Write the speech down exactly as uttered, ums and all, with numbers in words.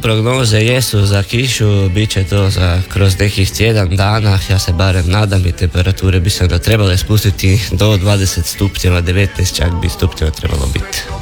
prognoze jesu za kišu, bit će to za kroz nekih tjedan dana, ja se barem nadam, i temperature bi se onda trebale spustiti do dvadeset stupnjeva, devetnaest čak bi stupnjeva trebalo biti.